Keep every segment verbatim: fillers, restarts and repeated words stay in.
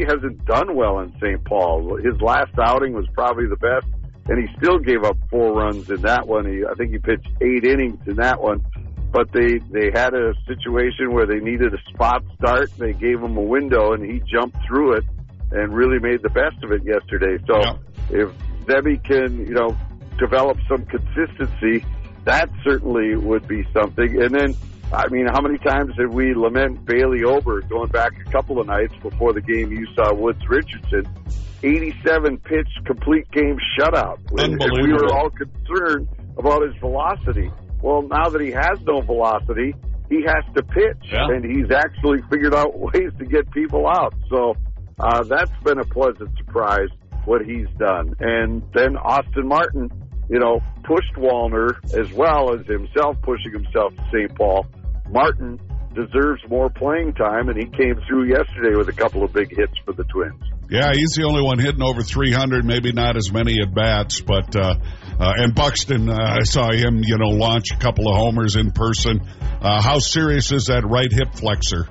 really hasn't done well in Saint Paul. His last outing was probably the best, and he still gave up four runs in that one. He, I think he pitched eight innings in that one. But they, they had a situation where they needed a spot start. They gave him a window, and he jumped through it and really made the best of it yesterday. So yeah. if Zebby can, you know, develop some consistency, that certainly would be something. And then, I mean, how many times did we lament Bailey Ober going back a couple of nights before the game you saw Woods Richardson? eighty-seven pitch complete game shutout. And we were all concerned about his velocity. Well, now that he has no velocity, he has to pitch, yeah. and he's actually figured out ways to get people out. So uh, that's been a pleasant surprise, what he's done. And then Austin Martin, you know, pushed Wallner as well as himself pushing himself to Saint Paul. Martin deserves more playing time, and he came through yesterday with a couple of big hits for the Twins. Yeah, he's the only one hitting over three hundred, maybe not as many at-bats, but uh, uh, and Buxton, uh, I saw him, you know, launch a couple of homers in person. Uh, how serious is that right hip flexor?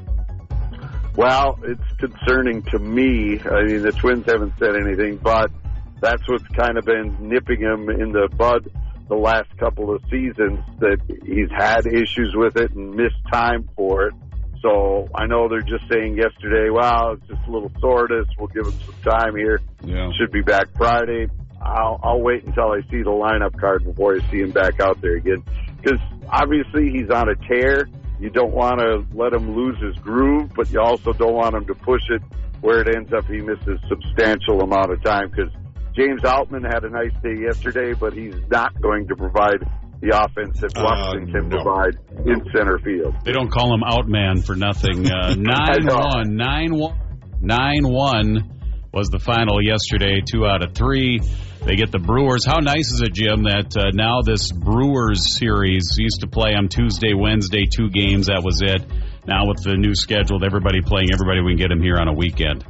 Well, it's concerning to me. I mean, the Twins haven't said anything, but that's what's kind of been nipping him in the bud the last couple of seasons, that he's had issues with it and missed time for it. So I know they're just saying yesterday, well, it's just a little soreness. We'll give him some time here. Yeah. Should be back Friday. I'll, I'll wait until I see the lineup card before I see him back out there again. Because obviously he's on a tear. You don't want to let him lose his groove, but you also don't want him to push it where it ends up he misses substantial amount of time. Because James Outman had a nice day yesterday, but he's not going to provide the offense that Buxton uh, can no. provide in center field. They don't call him Outman for nothing. Uh, nine one, nine one, nine one was the final yesterday, two out of three. They get the Brewers. How nice is it, Jim, that uh, now this Brewers series used to play on Tuesday, Wednesday, two games, that was it. Now with the new schedule, everybody playing everybody, we can get them here on a weekend.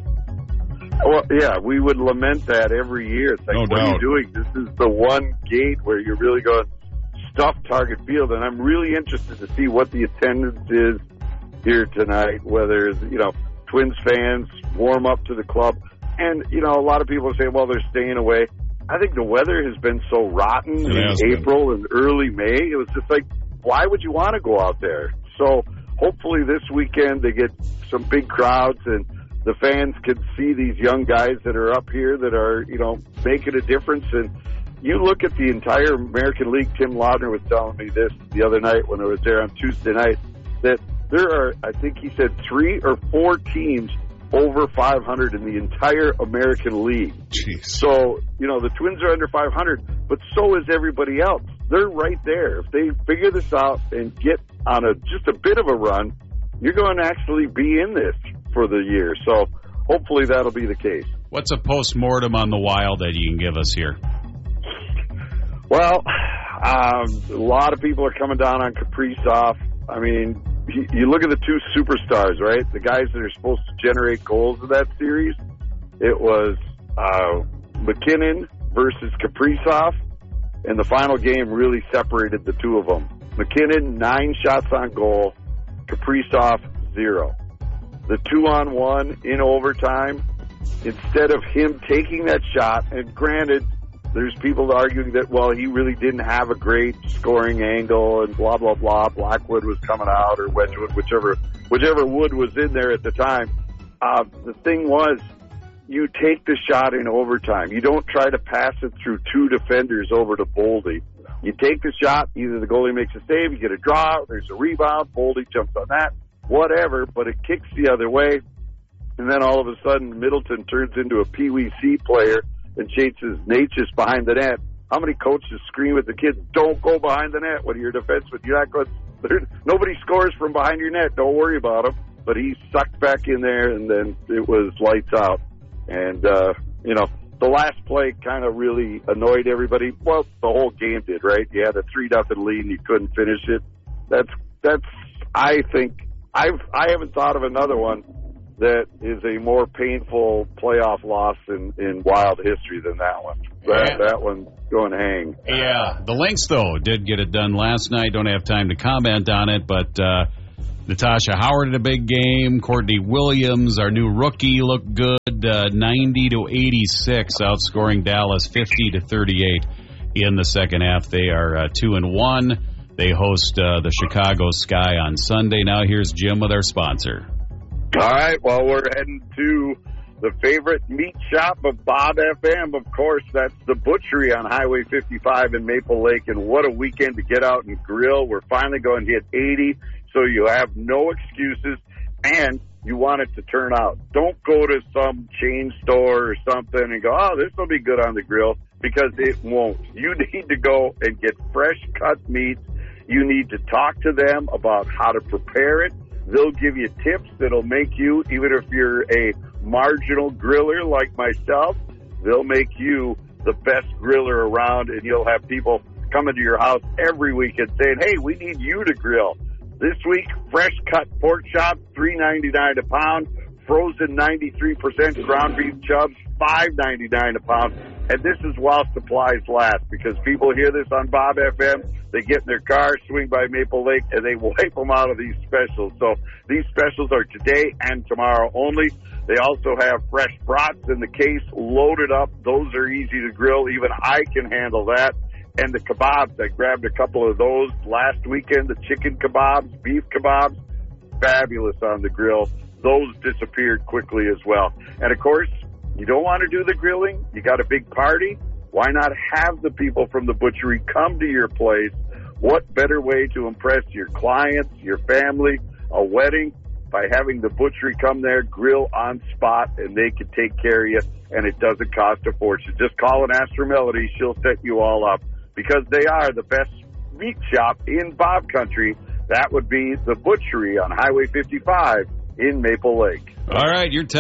Well, yeah, we would lament that every year. It's like, no what doubt. Are you doing? This is the one gate where you're really going stuff Target Field, and I'm really interested to see what the attendance is here tonight, whether, you know, Twins fans warm up to the club. And, you know, a lot of people say, well, they're staying away. I think the weather has been so rotten it in April been. and early May. It was just like, why would you want to go out there? So hopefully this weekend they get some big crowds and the fans can see these young guys that are up here that are, you know, making a difference. And you look at the entire American League. Tim Laudner was telling me this the other night when I was there on Tuesday night, that there are, I think he said, three or four teams over five hundred in the entire American League. Jeez. So, you know, the Twins are under five hundred, but so is everybody else. They're right there. If they figure this out and get on a just a bit of a run, you're going to actually be in this for the year. So hopefully that'll be the case. What's a postmortem on the Wild that you can give us here? Well, um, a lot of people are coming down on Kaprizov. I mean, you look at the two superstars, right? The guys that are supposed to generate goals in that series. It was uh, McKinnon versus Kaprizov, and the final game really separated the two of them. McKinnon, nine shots on goal. Kaprizov, zero. The two-on-one in overtime, instead of him taking that shot, and granted, there's people arguing that, well, he really didn't have a great scoring angle and blah, blah, blah. Blackwood was coming out, or Wedgwood, whichever whichever wood was in there at the time. Uh, the thing was, you take the shot in overtime. You don't try to pass it through two defenders over to Boldy. You take the shot, either the goalie makes a save, you get a draw, there's a rebound, Boldy jumps on that, whatever, but it kicks the other way. And then all of a sudden, Middleton turns into a Pee Wee C player and chases Natchez behind the net. How many coaches scream at the kids, don't go behind the net when you're a defenseman? You're not going, nobody scores from behind your net. Don't worry about him. But he sucked back in there, and then it was lights out. And, uh, you know, the last play kind of really annoyed everybody. Well, the whole game did, right? You had a three nothing lead, and you couldn't finish it. That's, that's, I think, I've, I haven't thought of another one that is a more painful playoff loss in, in Wild history than that one. That, yeah. that one's going to hang. Yeah. The Lynx, though, did get it done last night. Don't have time to comment on it, but uh, Natasha Howard had a big game. Courtney Williams, our new rookie, looked good. Uh, ninety to eighty-six, outscoring Dallas fifty to thirty-eight in the second half. They are uh, two and one. They host uh, the Chicago Sky on Sunday. Now here's Jim with our sponsor. All right. Well, we're heading to the favorite meat shop of Bob F M. Of course, that's the Butchery on Highway fifty-five in Maple Lake. And what a weekend to get out and grill. We're finally going to hit eighty. So you have no excuses, and you want it to turn out. Don't go to some chain store or something and go, oh, this will be good on the grill, because it won't. You need to go and get fresh cut meats. You need to talk to them about how to prepare it. They'll give you tips that'll make you, even if you're a marginal griller like myself, they'll make you the best griller around, and you'll have people coming to your house every weekend saying, hey, we need you to grill. This week, fresh cut pork chops, three ninety-nine a pound. Frozen ninety-three percent ground beef chubs, five ninety-nine a pound. And this is while supplies last, because people hear this on Bob F M. They get in their car, swing by Maple Lake, and they wipe them out of these specials. So these specials are today and tomorrow only. They also have fresh brats in the case, loaded up. Those are easy to grill. Even I can handle that. And the kebabs, I grabbed a couple of those last weekend, the chicken kebabs, beef kebabs, fabulous on the grill. Those disappeared quickly as well. And, of course, you don't want to do the grilling. You got a big party. Why not have the people from the Butchery come to your place? What better way to impress your clients, your family, a wedding, by having the Butchery come there, grill on spot, and they can take care of you, and it doesn't cost a fortune. Just call and ask for Melody. She'll set you all up, because they are the best meat shop in Bob Country. That would be the Butchery on Highway fifty-five in Maple Lake. All right, your